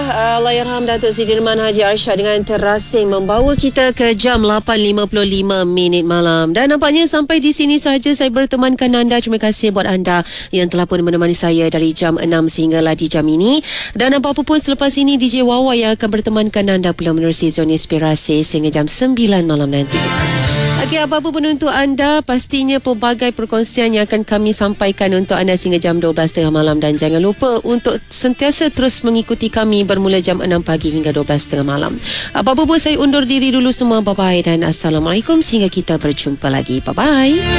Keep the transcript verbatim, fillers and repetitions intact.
uh, Allahyarham Datuk Sudirman Haji Arsyad dengan terasing membawa kita ke jam lapan lima puluh lima minit malam. Dan nampaknya sampai di sini sahaja saya bertemankan anda. Terima kasih buat anda yang telah pun menemani saya dari jam enam sehinggalah di jam ini. Dan apa-apa pun selepas ini D J Wawa yang akan bertemankan anda pula menerusi Zona Inspirasi sehingga jam sembilan malam nanti. Okey, apa-apa pun untuk anda, pastinya pelbagai perkongsian yang akan kami sampaikan untuk anda sehingga jam dua belas tiga puluh malam. Dan jangan lupa untuk sentiasa terus mengikuti kami bermula jam enam pagi hingga dua belas tiga puluh malam. Apa-apa pun saya undur diri dulu semua. Bye-bye dan Assalamualaikum sehingga kita berjumpa lagi. Bye-bye.